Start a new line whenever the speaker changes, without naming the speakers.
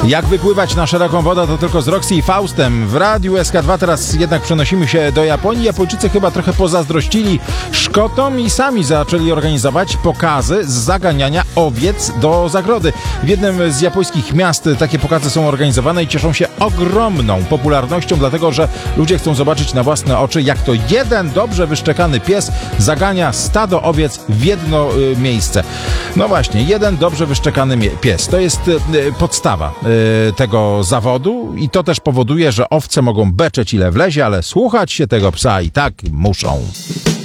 Jak wypływać na szeroką wodę, to tylko z Roxy i Faustem. W Radiu SK2 teraz jednak przenosimy się do Japonii. Japończycy chyba trochę pozazdrościli Szkotom i sami zaczęli organizować pokazy z zaganiania owiec do zagrody. W jednym z japońskich miast takie pokazy są organizowane i cieszą się ogromną popularnością, dlatego że ludzie chcą zobaczyć na własne oczy, jak to jeden dobrze wyszczekany pies zagania stado owiec w jedno miejsce. No właśnie, jeden dobrze wyszczekany pies. To jest podstawa tego zawodu i to też powoduje, że owce mogą beczeć ile wlezie, ale słuchać się tego psa i tak muszą.